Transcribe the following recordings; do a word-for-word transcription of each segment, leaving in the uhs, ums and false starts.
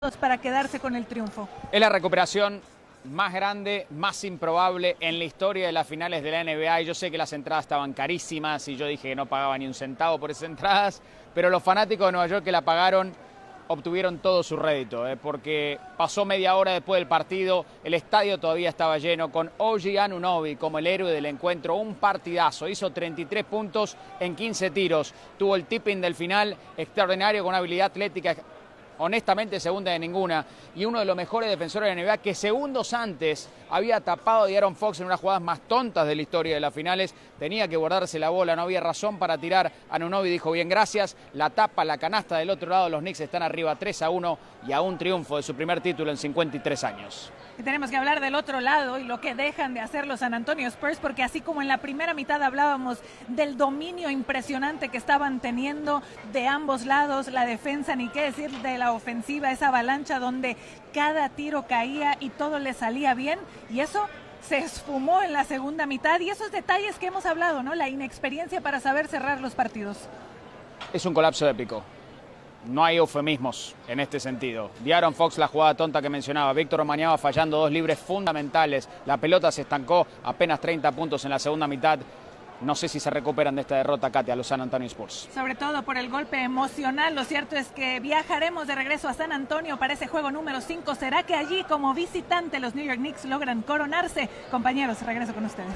para quedarse con el triunfo. Es la recuperación más grande, más improbable en la historia de las finales de la N B A. Y yo sé que las entradas estaban carísimas y yo dije que no pagaba ni un centavo por esas entradas, pero los fanáticos de Nueva York que la pagaron obtuvieron todo su rédito, ¿eh? Porque pasó media hora después del partido, el estadio todavía estaba lleno, con O G Anunoby como el héroe del encuentro, un partidazo, hizo treinta y tres puntos en quince tiros, tuvo el tipping del final extraordinario con una habilidad atlética honestamente segunda de ninguna, y uno de los mejores defensores de la N B A que segundos antes había tapado a De'Aaron Fox en unas jugadas más tontas de la historia de las finales, tenía que guardarse la bola, no había razón para tirar. Anunoby dijo bien gracias, la tapa, la canasta del otro lado, los Knicks están arriba tres a uno y a un triunfo de su primer título en cincuenta y tres años. Y tenemos que hablar del otro lado y lo que dejan de hacer los San Antonio Spurs, porque así como en la primera mitad hablábamos del dominio impresionante que estaban teniendo de ambos lados, la defensa, ni qué decir de la ofensiva, esa avalancha donde cada tiro caía y todo le salía bien, y eso se esfumó en la segunda mitad, y esos detalles que hemos hablado, ¿no? La inexperiencia para saber cerrar los partidos. Es un colapso épico. No hay eufemismos en este sentido. De'Aaron Fox, la jugada tonta que mencionaba. Víctor Wembanyama fallando dos libres fundamentales. La pelota se estancó, apenas treinta puntos en la segunda mitad. No sé si se recuperan de esta derrota, Katia, a los San Antonio Spurs. Sobre todo por el golpe emocional. Lo cierto es que viajaremos de regreso a San Antonio para ese juego número cinco. ¿Será que allí, como visitante, los New York Knicks logran coronarse? Compañeros, regreso con ustedes.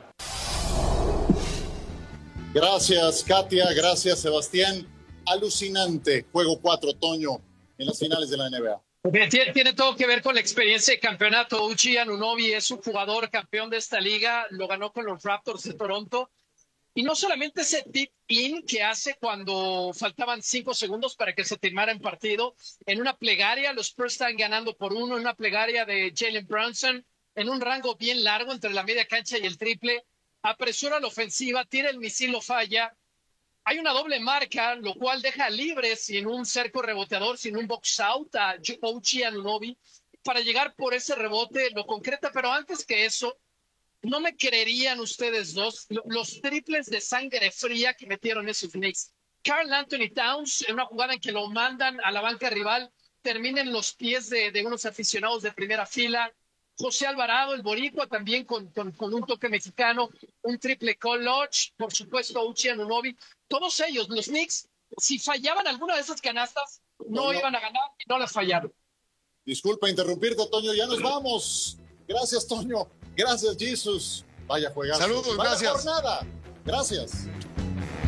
Gracias, Katia. Gracias, Sebastián. Alucinante juego cuatro, Toño, en las finales de la N B A. Tiene, tiene todo que ver con la experiencia de campeonato. O G Anunoby es un jugador campeón de esta liga, lo ganó con los Raptors de Toronto. Y no solamente ese tip-in que hace cuando faltaban cinco segundos para que se terminara el partido, en una plegaria, los Spurs están ganando por uno, en una plegaria de Jalen Brunson, en un rango bien largo entre la media cancha y el triple, apresura la ofensiva, tira el misil, lo falla. Hay una doble marca, lo cual deja libre, sin un cerco reboteador, sin un box out, a O G Anunoby para llegar por ese rebote, lo concreta. Pero antes que eso, no me creerían ustedes dos los triples de sangre fría que metieron esos Knicks. Karl Anthony Towns, en una jugada en que lo mandan a la banca rival, termina en los pies de, de unos aficionados de primera fila. José Alvarado, el boricua, también con, con, con un toque mexicano, un triple clutch, por supuesto, O G Anunoby. Todos ellos, los Knicks, si fallaban alguna de esas canastas, no, no iban a ganar y no las fallaron. Disculpa interrumpirte, Toño, ya nos vamos. Gracias, Toño. Gracias, Jesus. Vaya juegazo. Saludos, Vaya gracias. jornada. Gracias.